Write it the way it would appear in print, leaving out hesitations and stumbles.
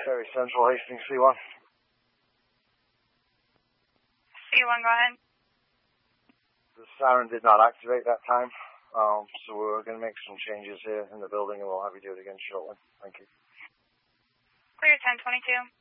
Cherry Central, Hastings, C1. C1, go ahead. The siren did not activate that time, so we're going to make some changes here in the building, and we'll have you do it again shortly. Thank you. Clear 1022.